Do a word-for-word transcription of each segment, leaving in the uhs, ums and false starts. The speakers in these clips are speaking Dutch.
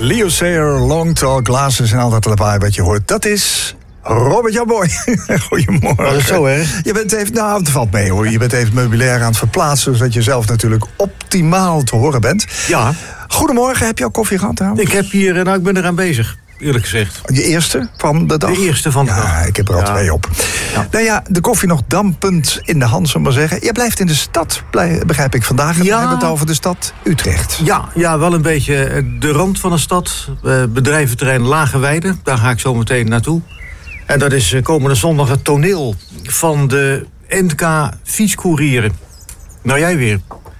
Leo Sayer, Long Tall Glasses en al dat erbij wat je hoort. Dat is Robert Jan Boy. Goedemorgen. Dat is zo, hè? Je bent even, nou, het valt mee hoor. Je bent even meubilair aan het verplaatsen, zodat je zelf natuurlijk optimaal te horen bent. Ja. Goedemorgen, heb je al koffie gehad trouwens? Ik heb hier, nou, ik ben eraan bezig. Eerlijk gezegd. Je eerste van de dag? De eerste van de ja, dag. Ja, ik heb er al ja. twee op. Ja. Nou ja, de koffie nog dampend in de hand, zullen we maar zeggen. Jij blijft in de stad, blijf, begrijp ik vandaag. En Ja. we hebben het over de stad Utrecht. Ja, ja, wel een beetje de rand van de stad. Uh, bedrijventerrein Lageweide. Daar ga ik zo meteen naartoe. En dat is komende zondag het toneel van de N K Fietscourieren. Nou, jij weer.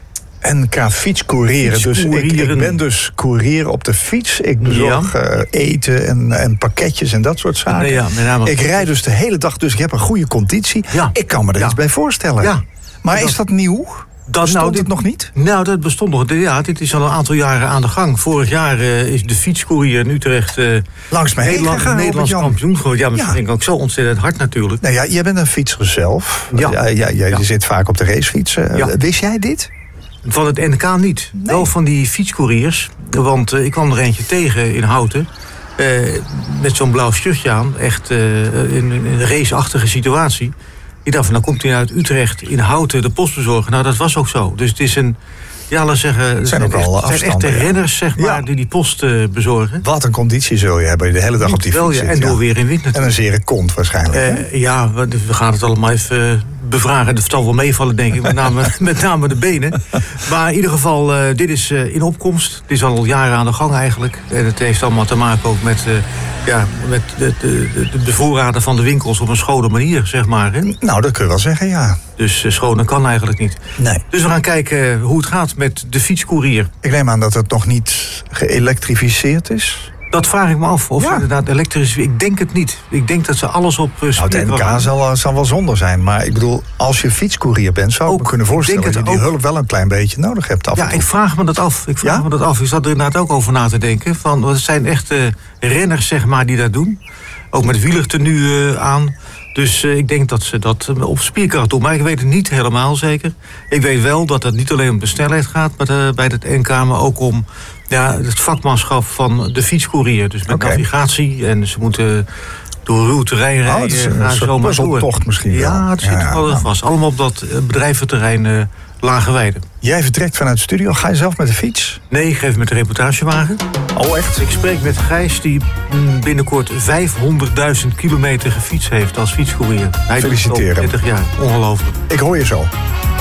N K fietscourieren. Dus ik, ik ben dus courier op de fiets. Ik bezorg ja. uh, eten en, en pakketjes en dat soort zaken. Nee, ja, met name ik rijd dus de hele dag, dus ik heb een goede conditie. Ja. Ik kan me er ja. iets bij voorstellen. Ja. Maar dat, is dat nieuw? Dat bestond nou, dit, het nog niet? Nou, dat bestond nog. Ja, dit is al een aantal jaren aan de gang. Vorig jaar uh, is de fietscourier in Utrecht uh, langs mij Nederland, gegaan, Nederlands kampioen geworden. Ja, maar ja. dat vind ik ook zo ontzettend hard natuurlijk. Nou ja, jij bent een fietser zelf. Ja. Ja, ja, ja, ja. Je zit vaak op de racefiets. Uh, ja. Wist jij dit? Van het N K niet. Nee. Wel van die fietscouriers. Want uh, ik kwam er eentje tegen in Houten. Uh, met zo'n blauw shirtje aan. Echt uh, in, in een raceachtige situatie. Ik dacht van, nou komt hij uit Utrecht in Houten de post bezorgen. Nou, dat was ook zo. Dus het is een... Ja, laten we zeggen, het zijn, zijn, echt, zijn echte ja. renners, zeg maar, ja. die die post uh, bezorgen. Wat een conditie zul je hebben, de hele dag op die wel, fiets ja. zit, En door ja. weer in wind natuurlijk. En een zere kont waarschijnlijk. Uh, ja, we gaan het allemaal even uh, bevragen. Dat zal wel meevallen, denk ik, met name, met name de benen. Maar in ieder geval, uh, dit is uh, in opkomst. Dit is al jaren aan de gang eigenlijk. En het heeft allemaal te maken ook met, uh, ja, met de, de, de, de voorraden van de winkels op een schone manier, zeg maar. Hè? Nou, dat kun je wel zeggen, ja. Dus uh, schoner kan eigenlijk niet. Nee. Dus we gaan kijken hoe het gaat met de fietscourier. Ik neem aan dat het nog niet geëlektrificeerd is. Dat vraag ik me af. Of ja. inderdaad elektrisch. Ik denk het niet. Ik denk dat ze alles op uh, nou, het N K zal, zal wel zonde zijn. Maar ik bedoel, als je fietscourier bent, zou ik ook, me kunnen voorstellen dat je die ook hulp wel een klein beetje nodig hebt. Af ja, ik vraag me dat af. Ik vraag ja? me dat af. Ik zat er inderdaad ook over na te denken. Van, het zijn echt uh, renners, zeg maar, die dat doen. Ook met wielertenue uh, aan. Dus uh, ik denk dat ze dat uh, op spierkracht doen. Maar ik weet het niet helemaal zeker. Ik weet wel dat het niet alleen om de snelheid gaat met, uh, bij het N K, maar ook om ja, het vakmanschap van de fietscourier. Dus met okay. navigatie. En ze moeten door ruw terrein rijden. Oh, het is een uh, soort puzzeltocht misschien wel. Ja, het zit ja, ja, wel ja. vast. Allemaal op dat uh, bedrijventerrein uh, Lageweide. Jij vertrekt vanuit de studio. Ga je zelf met de fiets? Nee, ik geef met de reportagewagen. Oh, echt? Ik spreek met Gijs, die binnenkort vijfhonderdduizend kilometer gefietst heeft als fietscourier. Hij Feliciteren. doet het al twintig jaar. Ongelooflijk. Ik hoor je zo.